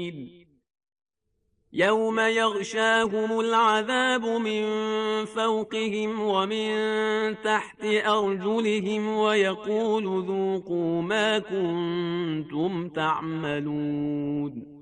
يوم يغشاهم العذاب من فوقهم ومن تحت أرجلهم ويقول ذوقوا ما كنتم تعملون